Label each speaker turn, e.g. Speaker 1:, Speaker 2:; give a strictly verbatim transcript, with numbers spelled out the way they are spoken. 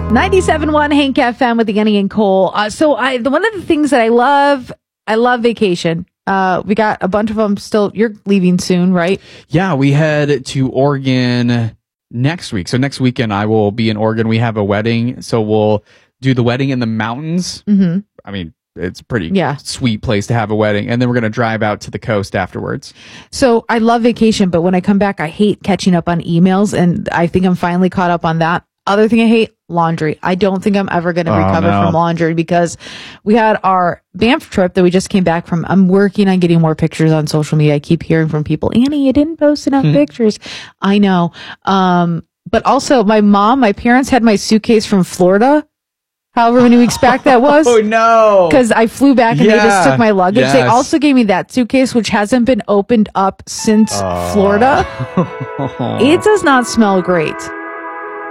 Speaker 1: ninety-seven point one Hank F M with Annie and Cole. Uh, so I, the, one of the things that I love, I love vacation. Uh, we got a bunch of them still. You're leaving soon, right?
Speaker 2: Yeah, we head to Oregon next week. So next weekend I will be in Oregon. We have a wedding. So we'll do the wedding in the mountains.
Speaker 1: Mm-hmm.
Speaker 2: I mean, it's a pretty
Speaker 1: yeah.
Speaker 2: sweet place to have a wedding. And then we're going to drive out to the coast afterwards.
Speaker 1: So I love vacation, but when I come back, I hate catching up on emails. And I think I'm finally caught up on that. Other thing I hate, laundry. I don't think I'm ever going to
Speaker 2: oh,
Speaker 1: recover
Speaker 2: no.
Speaker 1: from laundry because we had our Banff trip that we just came back from. I'm working on getting more pictures on social media. I keep hearing from people, Annie, you didn't post enough pictures. I know. Um, but also my mom, my parents had my suitcase from Florida. However many weeks back that was.
Speaker 2: Oh, no.
Speaker 1: Because I flew back and
Speaker 2: yeah.
Speaker 1: they just took my luggage.
Speaker 2: Yes.
Speaker 1: They also gave me that suitcase, which hasn't been opened up since
Speaker 2: uh.
Speaker 1: Florida. It does not smell great.